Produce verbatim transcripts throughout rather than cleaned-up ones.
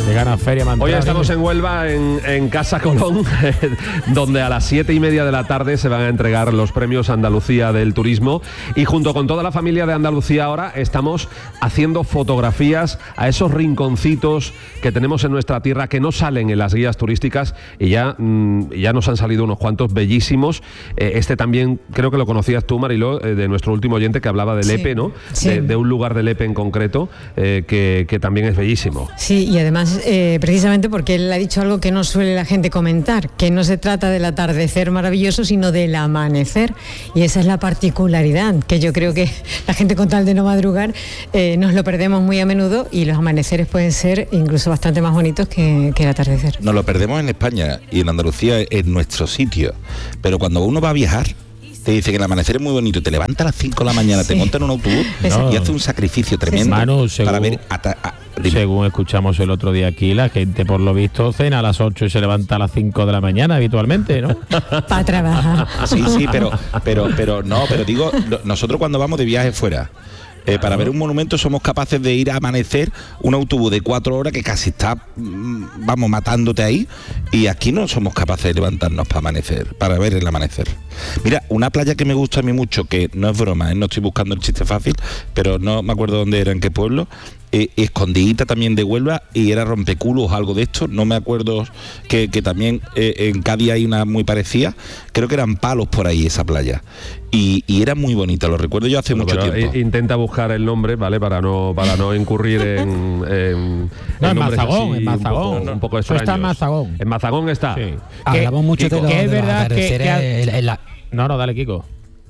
Llegan a Feria Mantra. Hoy estamos en Huelva, en, en Casa Colón, donde a las siete y media de la tarde se van a entregar los premios Andalucía del Turismo. Y junto con toda la familia de Andalucía ahora estamos haciendo fotografías a esos rinconcitos que tenemos en nuestra tierra que no salen en las guías turísticas y ya, mmm, ya nos han salido unos cuantos bellísimos. Eh, este también creo que lo conocías tú, Mariló, eh, de nuestro último oyente que hablaba de sí, Lepe, ¿no? Sí. De, de un lugar de Lepe en concreto eh, que, que también es bellísimo. Sí, y además eh, precisamente porque él ha dicho algo que no suele la gente comentar, que no se trata del atardecer maravilloso, sino del amanecer, y esa es la particularidad, que yo creo que la gente, con tal de no madrugar, eh, nos lo perdemos muy a menudo, y los amaneceres pueden ser incluso bastante más bonitos que, que el atardecer. Nos lo perdemos en España y en Andalucía es nuestro sitio, pero cuando uno va a viajar te dice que el amanecer es muy bonito, te levanta a las cinco de la mañana, sí. te monta en un autobús no. y hace un sacrificio tremendo Manu, según, para ver a, a, según escuchamos el otro día aquí, la gente por lo visto cena a las ocho y se levanta a las cinco de la mañana habitualmente, ¿no? Para trabajar. Sí, sí, pero, pero, pero no, pero digo, nosotros cuando vamos de viaje fuera, Eh, para ver un monumento somos capaces de ir a amanecer un autobús de cuatro horas que casi está, vamos, matándote ahí, y aquí no somos capaces de levantarnos para amanecer, para ver el amanecer. Mira, una playa que me gusta a mí mucho, que no es broma, ¿eh? No estoy buscando el chiste fácil, pero no me acuerdo dónde era, en qué pueblo, eh, escondidita también de Huelva, y era Rompeculos o algo de esto, no me acuerdo, que, que también eh, en Cádiz hay una muy parecida, creo que eran Palos por ahí esa playa, y, y era muy bonita, lo recuerdo yo hace no, mucho tiempo. Intenta buscar el nombre, ¿vale? Para no para no incurrir en, en, no, en en Mazagón, en Mazagón. Un poco, un poco extraños. Está en Mazagón. En Mazagón está. Sí. Hablamos mucho Kiko, de, lo, que es de verdad los que, que en, en la... No, no, dale, Kiko.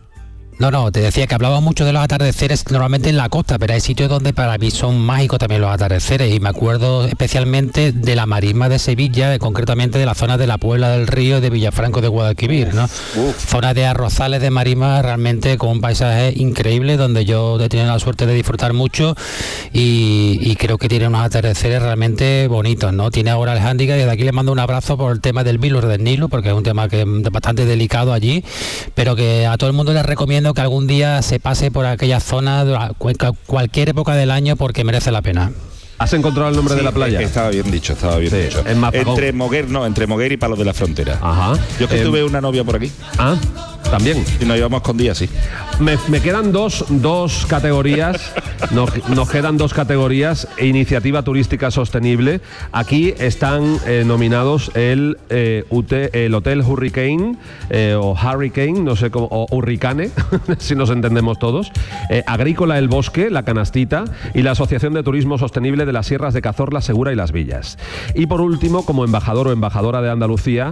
No, no, te decía que hablábamos mucho de los atardeceres normalmente en la costa, pero hay sitios donde para mí son mágicos también los atardeceres, y me acuerdo especialmente de la marisma de Sevilla, concretamente de la zona de la Puebla del Río, de Villafranco de Guadalquivir, ¿no? Uf. Zona de arrozales de marisma realmente con un paisaje increíble, donde yo he tenido la suerte de disfrutar mucho, y, y creo que tiene unos atardeceres realmente bonitos, ¿no? Tiene ahora el hándicap, y desde aquí le mando un abrazo por el tema del Vilur del Nilo, porque es un tema que es bastante delicado allí, pero que a todo el mundo les recomiendo que algún día se pase por aquella zona, cualquier época del año, porque merece la pena. ¿Has encontrado el nombre sí, de la playa? Estaba bien dicho, estaba bien sí, dicho. En entre Moguer, no, entre Moguer y Palos de la Frontera. Ajá. Yo es que eh, tuve una novia por aquí. Ah, también. Y nos íbamos con días, sí. Me, me quedan dos, dos categorías. nos, nos quedan dos categorías. Iniciativa turística sostenible. Aquí están eh, nominados el, eh, ute, el Hotel Hurricane eh, o Hurricane, no sé cómo, o Hurricane, si nos entendemos todos. Eh, Agrícola El Bosque, La Canastita, y la Asociación de Turismo Sostenible de las Sierras de Cazorla, Segura y Las Villas. Y por último, como embajador o embajadora de Andalucía,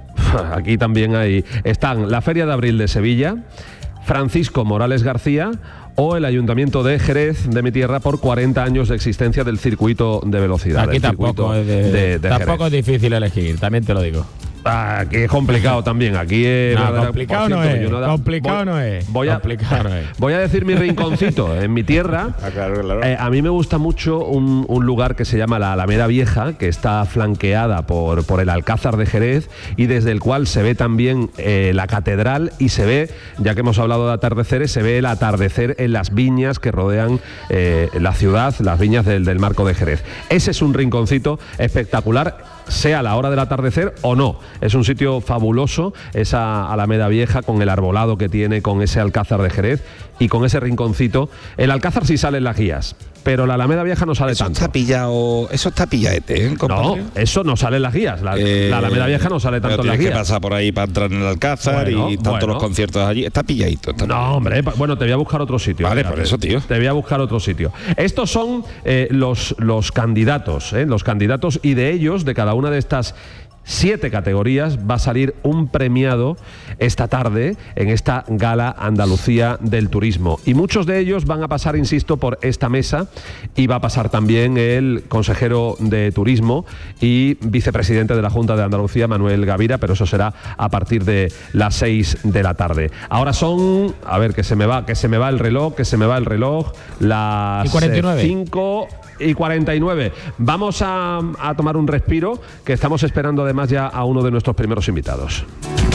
aquí también hay, están la Feria de Abril de Sevilla, Francisco Morales García o el Ayuntamiento de Jerez, de mi tierra, por cuarenta años de existencia del circuito de velocidad. Aquí tampoco, es, de, de, de tampoco es difícil elegir, también te lo digo. Ah, que es complicado también. Aquí es no, complicado, no es, no da, complicado voy, no es. Voy a, complicado no es. Voy a decir mi rinconcito. En mi tierra, ah, claro, claro. Eh, a mí me gusta mucho un, un lugar que se llama la Alameda Vieja, que está flanqueada por, por el Alcázar de Jerez, y desde el cual se ve también eh, la catedral, y se ve, ya que hemos hablado de atardeceres, se ve el atardecer en las viñas que rodean eh, la ciudad, las viñas del, del Marco de Jerez. Ese es un rinconcito espectacular, sea la hora del atardecer o no. Es un sitio fabuloso, esa Alameda Vieja, con el arbolado que tiene, con ese Alcázar de Jerez y con ese rinconcito. El Alcázar sí sale en las guías, pero la Alameda Vieja no sale eso tanto. Está pillado, eso está pillaete, ¿eh, no, eso no sale en las guías. La, eh, la Alameda Vieja no sale tanto en las guías. Tienes que pasar por ahí para entrar en el Alcázar, bueno, y tanto bueno. los conciertos allí. Está pilladito. Está no, pilladito. hombre, bueno, te voy a buscar otro sitio. Vale, por eso, tío. Te voy a buscar otro sitio. Estos son eh, los, los candidatos, eh, los candidatos, y de ellos, de cada una de estas siete categorías, va a salir un premiado esta tarde en esta Gala Andalucía del Turismo, y muchos de ellos van a pasar, insisto, por esta mesa, y va a pasar también el consejero de Turismo y vicepresidente de la Junta de Andalucía, Manuel Gavira, pero eso será a partir de las seis de la tarde. Ahora son, a ver, que se me va, que se me va el reloj, que se me va el reloj, las cinco y cuarenta y nueve. Vamos a, a tomar un respiro, que estamos esperando además ya a uno de nuestros primeros invitados.